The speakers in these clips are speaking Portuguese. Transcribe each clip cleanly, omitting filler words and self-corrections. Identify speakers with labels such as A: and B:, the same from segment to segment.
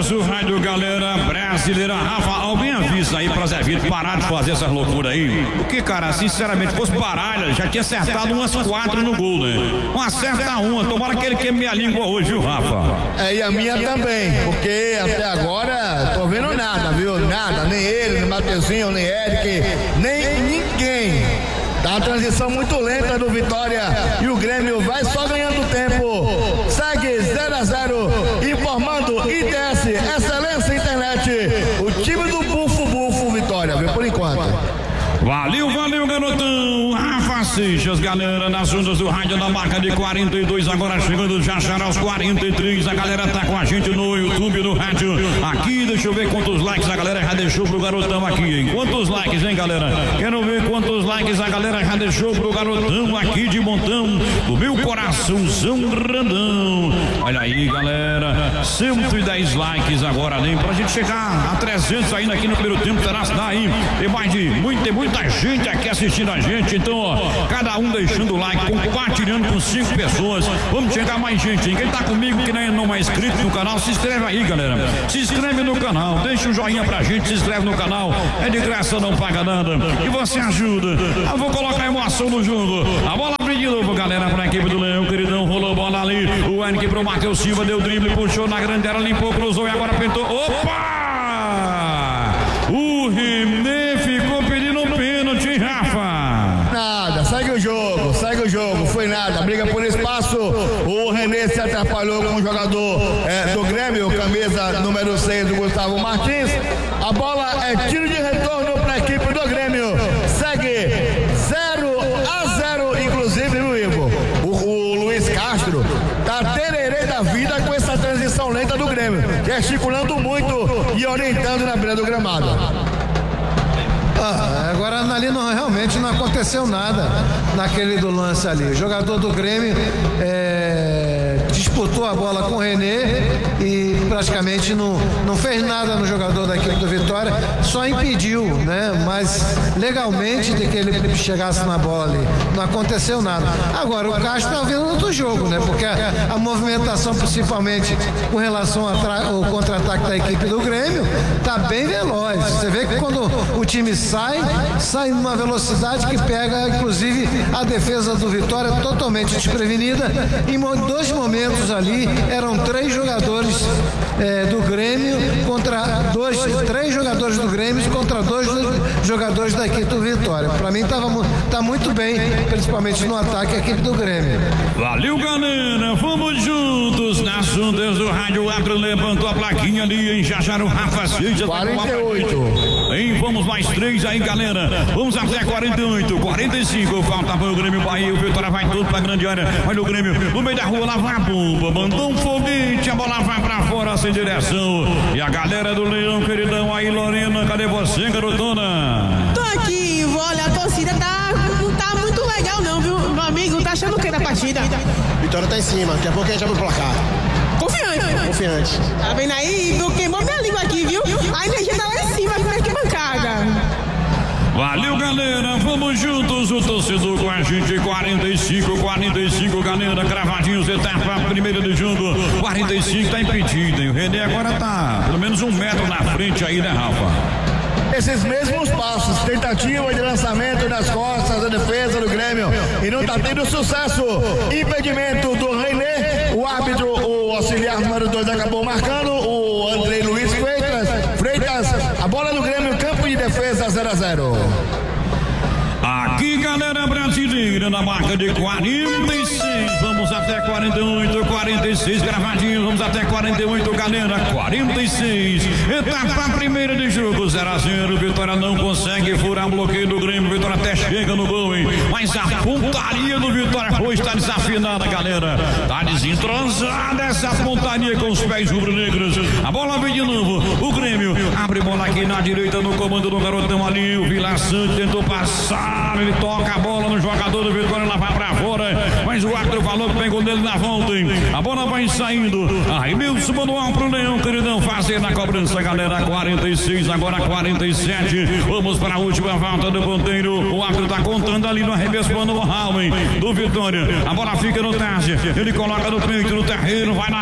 A: Deus do rádio, galera brasileira. Rafa, alguém avisa aí pra Zé Vitor parar de fazer essas loucuras aí. Porque, cara, sinceramente, fosse baralho, já tinha acertado umas 4 no gol, né? Não acerta uma, tomara que ele queime minha língua hoje, viu, Rafa?
B: E a minha também, porque até agora tô vendo nada, viu? Nada, nem ele, nem Mateuzinho, nem Eric, nem ninguém. Tá uma transição muito lenta do Vitória e o Grêmio vai só ganhando tempo. Segue 0-0, informando ITS, Excelência Internet, o time do Bufo Vitória, viu? Por enquanto.
A: Valeu, garotão. Rafa Seixas, galera, nas ondas do rádio da marca de 42, agora chegando já aos 43. A galera tá com a gente no YouTube, no rádio. Aqui, deixa eu ver quantos likes a galera já deixou pro garotão aqui, hein? Quantos likes, hein, galera? Quero ver quantos likes a galera já deixou pro garotão aqui de montão, do meu coraçãozão grandão. Olha aí, galera, 110 likes agora, nem pra gente chegar a 300 ainda aqui no primeiro tempo, terá se dar aí. Tem muita gente aqui assistindo a gente, então, ó, cada um deixando o like, compartilhando com 5 pessoas. Vamos chegar mais gente, hein? Quem tá comigo que não é inscrito no canal, se inscreve aí, galera. Se inscreve no canal, deixa um joinha pra gente, se inscreve no canal. É de graça, não paga nada. E você ajuda. Eu vou colocar emoção no jogo. A bola vem de novo, galera, pra equipe do Leão, queridão. Rolou bola ali. O Henrique pro Matheus Silva, deu drible, puxou na grande área, limpou, cruzou e agora pintou. Opa! O René ficou pedindo pênalti, Rafa.
B: Nada, segue o jogo, foi nada, briga por espaço. O René se atrapalhou com o jogador do Grêmio, camisa número 6 do Gustavo Martins. A bola é tiro de retorno para a equipe do Grêmio. Segue 0-0, inclusive, viu, Ivo? O Luiz Castro tá tererê da vida com essa transição lenta do Grêmio, gesticulando muito e orientando na beira do gramado.
C: Agora ali realmente não aconteceu nada naquele do lance ali. O jogador do Grêmio disputou a bola com o René e praticamente não fez nada no jogador da equipe do Vitória, só impediu, né? Mas legalmente de que ele chegasse na bola ali. Não aconteceu nada. Agora o Castro está vendo do jogo, né? Porque a movimentação, principalmente com relação ao contra-ataque da equipe do Grêmio, tá bem veloz. Você vê que quando o time sai numa velocidade que pega, inclusive, a defesa do Vitória totalmente desprevenida. Em 2 momentos ali, eram 3 jogadores do Grêmio contra 3 jogadores do Grêmio contra 2 jogadores da equipe do Vitória. Para mim, tá muito bem, principalmente no ataque, a equipe do Grêmio.
A: Valeu, galera, vamos juntos nas ondas do rádio. O árbitro levantou a plaquinha ali em Jajaro, Rafa Seixas.
B: 48.
A: Hein, vamos mais 3 aí, galera. Vamos até 48, 45. Falta para o Grêmio Bahia. O Vitória vai todo para a grande área. Olha o Grêmio no meio da rua, lá vai a bomba. Mandou um foguete, a bola vai para fora sem direção. E a galera do Leão, queridão, aí, Lorena, cadê você, garotona?
D: Tô aqui, olha, a torcida não tá muito legal, não, viu? Meu amigo, tá achando o que da partida?
E: Vitória tá em cima, daqui a pouco a gente abre o placar. Confiante.
D: Tá vendo aí? Queimou minha língua aqui, viu? A energia tá lá em cima, como é que bancada?
A: Valeu, galera, vamos juntos, o torcedor com a gente, 45, galera, cravadinhos, etapa primeira do jogo, 45, tá impedido, hein? O René agora tá pelo menos 1 metro na frente aí, né, Rafa?
B: Esses mesmos passos, tentativa de lançamento das costas da defesa do Grêmio e não tá tendo sucesso. Impedimento do René, o árbitro, o auxiliar número 2 acabou marcando, o Andrei Luiz Freitas, a bola do Grêmio, campo de defesa 0-0.
A: Aqui, galera brasileira, na marca de 46, vamos até 48, 46, gravadinho, vamos até 48, galera, 46, etapa primeira de jogo, 0-0, Vitória não consegue furar o bloqueio do Grêmio, Vitória até chega no gol, hein? Mas a pontaria do Vitória hoje está desafinada, galera, tá desentrosada essa pontaria com os pés rubro-negros, a bola vem de novo, o Grêmio abre bola aqui na direita no comando do garotão ali, o Vila Sante tentou passar, ele toca a bola no jogador do Vitória, lá vai pra fora, mas o árbitro falou que pegou dele na volta, hein? A bola vai saindo, aí Milson manual pro Leão, queridão, fazer na cobrança, galera, 46, agora 47, vamos para a última volta do ponteiro, o árbitro tá contando ali no arremesso manual, hein? Do Vitória, a bola fica no Tarde, ele coloca no peito, no terreno, vai na raça,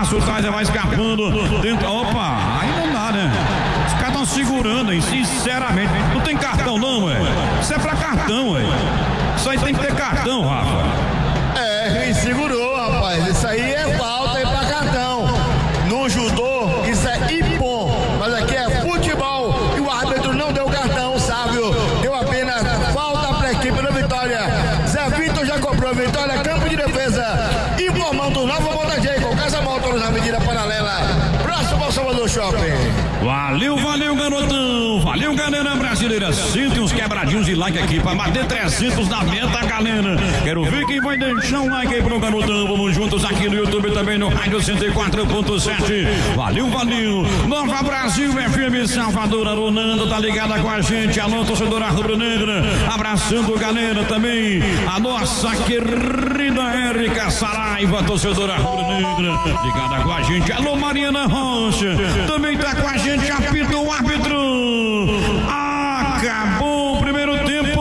A: passa o Tyson, vai escapando. Dentro, opa, aí não dá, né? Os caras estão segurando, hein? Sinceramente. Não tem cartão, não, ué. Isso é pra cartão, ué. Isso aí tem que ter cartão, Rafa.
B: É, quem segurou, rapaz. Isso aí é falta aí pra cartão. No judô, isso é ipom. Mas aqui é futebol. E o árbitro não deu cartão, Sávio. Deu apenas falta pra equipe da Vitória. Zé Vitor já cobrou a Vitória, campo de defesa. Informando Nova Monta Jacob, Casa Motors na medida paralela. Próximo ao Salvador Shopping.
A: Valeu, valeu, garotão. Valeu, galera brasileira. 100 quebradinhos de like aqui pra bater 300 na meta, galera. Quero ver quem vai deixar um like aí pro garotão. Vamos juntos aqui no YouTube também no Rádio 104.7. Valeu, valeu. Nova Brasil FM Salvador, Aronando tá ligada com a gente. Alô, torcedora rubro-negra. Abraçando, galera, também a nossa querida Érica Saraiva, torcedora rubro-negra, ligada com a gente. Alô, Mariana Rocha, também tá com a gente. Apita o árbitro. Acabou o primeiro tempo.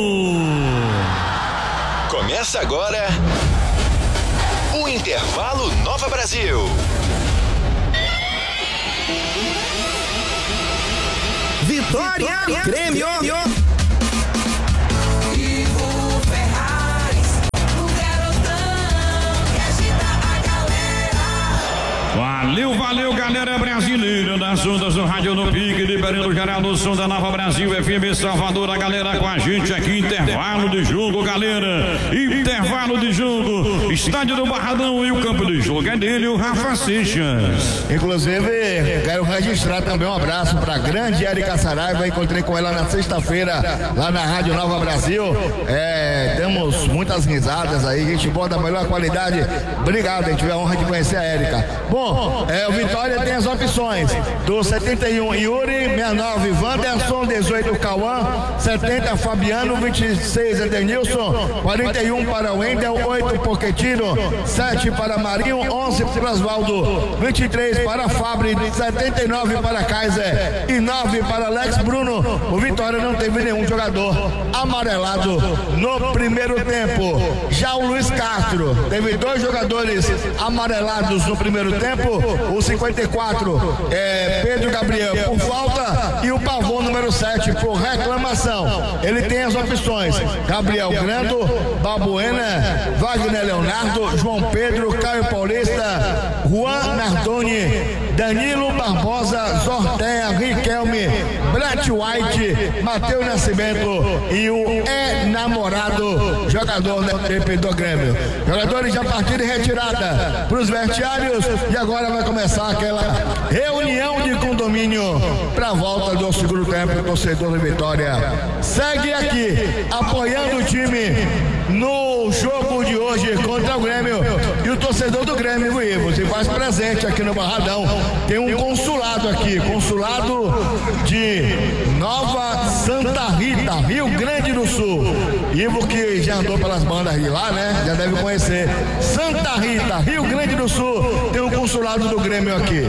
F: Começa agora o Intervalo Nova Brasil.
G: Vitória, Grêmio.
A: Valeu, valeu, galera brasileira das ondas do Rádio no Pique, liberando geral no som da Nova Brasil FM Salvador, a galera com a gente aqui, intervalo de jogo, galera, intervalo de jogo, estádio do Barradão e o campo de jogo é dele, o Rafa Seixas.
B: Inclusive, quero registrar também um abraço para a grande Érica Saraiva, encontrei com ela na sexta-feira, lá na Rádio Nova Brasil, temos muitas risadas aí, gente boa da melhor qualidade, obrigado, a gente tive a honra de conhecer a Érica. Bom, o Vitória tem as opções do 71 Yuri, 69 Wanderson, 18 Cauã, 70 Fabiano, 26 Edenilson, 41 para Wendel, 8 Pochettino, 7 para Marinho, 11 para Osvaldo, 23 para Fabri, 79 para Kaiser e 9 para Alex Bruno. O Vitória não teve nenhum jogador amarelado no primeiro tempo. Já o Luiz Castro teve 2 jogadores amarelados no primeiro tempo. O 54 Pedro Gabriel por falta e o Pavon número 7 por reclamação. Ele tem as opções: Gabriel Grando, Babuena, Wagner Leonardo, João Pedro, Caio Paulista, Juan Nardoni, Danilo Barbosa, Zortea, Riquelme, Brett White, Matheus Nascimento e o namorado jogador da equipe do Grêmio. Jogadores já partiram em retirada para os vestiários e agora vai começar aquela reunião de condomínio para a volta do segundo tempo do torcedor do Vitória. Segue aqui apoiando o time no jogo de hoje contra o Grêmio e o torcedor do Grêmio, você faz presente aqui no Barradão. Tem um consulado aqui, consulado de Nova Santa Rita, Rio Grande do Sul. Ivo que já andou pelas bandas de lá, né? Já deve conhecer. Santa Rita, Rio Grande do Sul, tem um consulado do Grêmio aqui.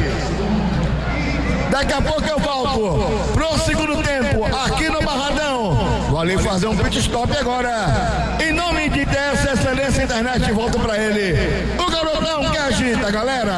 B: Daqui a pouco eu volto pro segundo tempo aqui no Barradão. Vou ali fazer um pit stop agora. Em nome de DS Excelência Internet, volto pra ele. O garotão que agita, galera.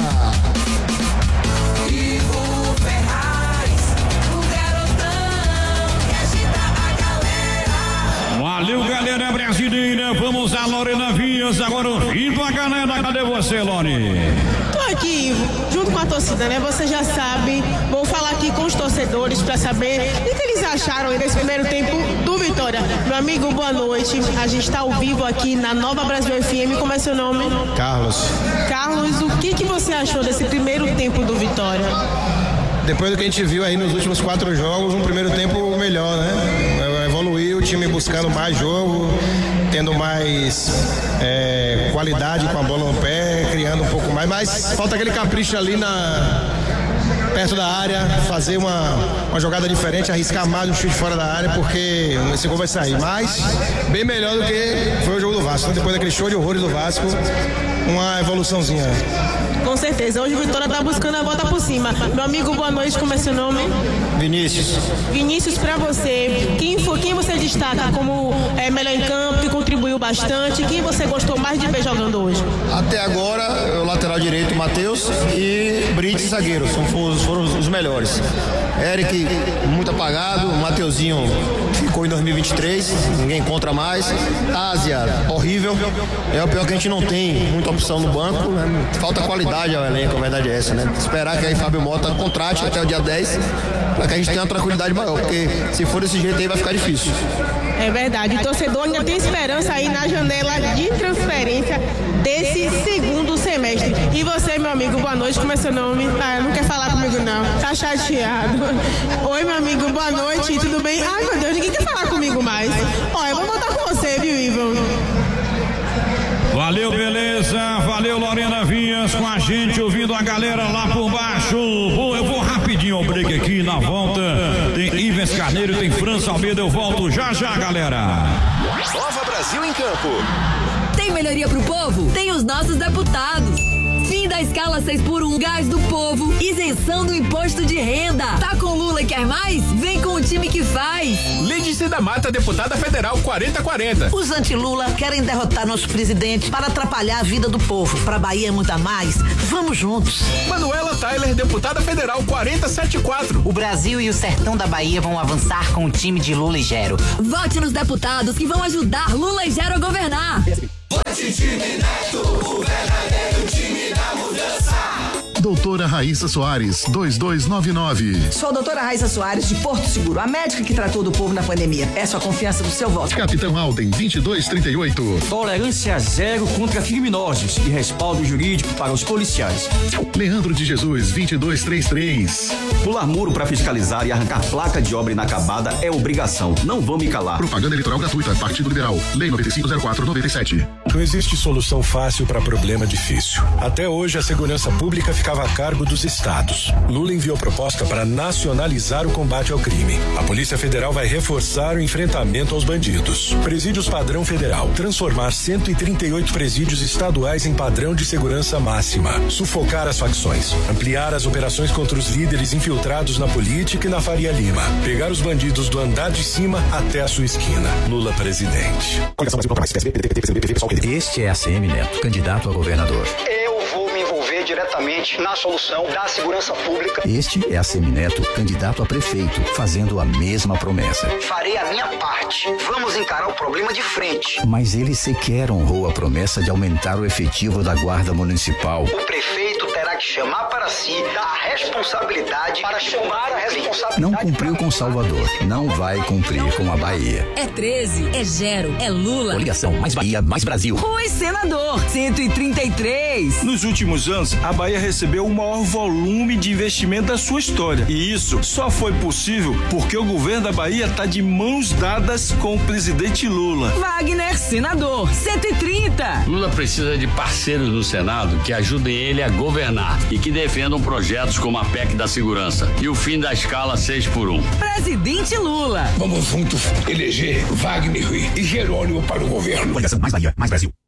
A: Valeu, galera brasileira. Vamos a Lorena Vias. Agora ouvindo a galera. Cadê você, Lore?
D: Tô aqui, junto com a torcida, né? Você já sabe. Vou falar aqui com os torcedores para saber o que eles acharam aí desse primeiro tempo do Vitória. Meu amigo, boa noite. A gente está ao vivo aqui na Nova Brasil FM. Como é seu nome?
E: Carlos.
D: Carlos, o que você achou desse primeiro tempo do Vitória?
E: Depois do que a gente viu aí nos últimos 4 jogos, um primeiro tempo melhor, né? Evoluiu, o time buscando mais jogo, tendo mais qualidade com a bola no pé, criando um pouco mais, mas falta aquele capricho ali perto da área, fazer uma jogada diferente, arriscar mais um chute fora da área, porque esse gol vai sair, mas bem melhor do que foi o jogo do Vasco, depois daquele show de horrores do Vasco, uma evoluçãozinha.
D: Com certeza, hoje o Vitória tá buscando a volta por cima. Meu amigo, boa noite, como é seu nome?
E: Vinícius.
D: Vinícius, pra você, quem você destaca como melhor em campo, que contribuiu bastante, quem você gostou mais de ver jogando hoje?
E: Até agora, o lateral direito, Matheus, e Brits, zagueiro, foram os melhores. Eric, muito apagado, o Mateuzinho ficou em 2023, ninguém encontra mais. Ásia, horrível. É o pior que a gente não tem muita opção no banco, né? Falta qualidade ao elenco, a verdade é essa, né? Esperar que aí Fábio Mota contrate até o dia 10, para que a gente tenha uma tranquilidade maior, porque se for desse jeito aí vai ficar difícil.
D: É verdade, o torcedor ainda tem esperança aí na janela de transferência desse segundo semestre. E você, meu amigo, boa noite, como é seu nome? Não quer falar comigo não, tá chateado. Oi, meu amigo, boa noite, tudo bem? Ai, meu Deus, ninguém quer falar comigo mais. Ó, eu vou voltar com você, viu, Ivan?
A: Valeu, beleza, valeu, Lorena Vinhas com a gente, ouvindo a galera lá por baixo. Eu vou rapidinho ao break aqui, na volta tem Ives Carneiro, tem França Almeida, eu volto já, galera.
F: Nova Brasil em Campo.
H: Tem melhoria pro povo? Tem os nossos deputados. Fim da escala 6x1, gás do povo, isenção do imposto de renda. Tá com Lula e quer mais? Vem com o time que faz.
I: Lídice da Mata, deputada federal 4040.
J: Os anti-Lula querem derrotar nosso presidente para atrapalhar a vida do povo. Pra Bahia mudar mais, vamos juntos.
I: Manuela Tyler, deputada federal 4074.
K: O Brasil e o sertão da Bahia vão avançar com o time de Lula e Gero.
H: Vote nos deputados que vão ajudar Lula e Gero a governar.
L: Vote time Neto, o verdadeiro time da mudança.
M: Doutora Raíssa Soares, 2299.
N: Sou a doutora Raíssa Soares, de Porto Seguro, a médica que tratou do povo na pandemia. Peço a confiança do seu voto.
M: Capitão Alden, 2238.
O: Tolerância zero contra criminosos e respaldo jurídico para os policiais.
M: Leandro de Jesus, 2233.
O: Pular muro para fiscalizar e arrancar placa de obra inacabada é obrigação. Não vou me calar.
M: Propaganda eleitoral gratuita, Partido Liberal. Lei 9504/97.
P: Não existe solução fácil para problema difícil. Até hoje, a segurança pública ficava a cargo dos estados. Lula enviou proposta para nacionalizar o combate ao crime. A Polícia Federal vai reforçar o enfrentamento aos bandidos. Presídios padrão federal. Transformar 138 presídios estaduais em padrão de segurança máxima. Sufocar as facções. Ampliar as operações contra os líderes infiltrados na política e na Faria Lima. Pegar os bandidos do andar de cima até a sua esquina. Lula presidente.
Q: Este é ACM Neto, candidato a governador.
R: Eu vou me envolver diretamente na solução da segurança pública.
Q: Este é ACM Neto, candidato a prefeito, fazendo a mesma promessa.
R: Farei a minha parte. Vamos encarar o problema de frente.
Q: Mas ele sequer honrou a promessa de aumentar o efetivo da Guarda Municipal.
R: O prefeito terá que chamar para si a responsabilidade para chamar a responsabilidade.
Q: Não cumpriu com Salvador, não vai cumprir com a Bahia.
H: É 13, é Gero, é Lula.
Q: Coligação, mais Bahia, mais Brasil.
N: Oi, senador, 133.
O: Nos últimos anos, a Bahia recebeu o maior volume de investimento da sua história. E isso só foi possível porque o governo da Bahia está de mãos dadas com o presidente Lula.
N: Wagner, senador, 130.
S: Lula precisa de parceiros no Senado que ajudem ele a governar e que defendam projetos como a PEC da segurança e o fim da escala 6x1.
N: Presidente Lula.
L: Vamos juntos eleger Wagner e Jerônimo para o governo.
Q: Coligação, mais Bahia, mais Brasil.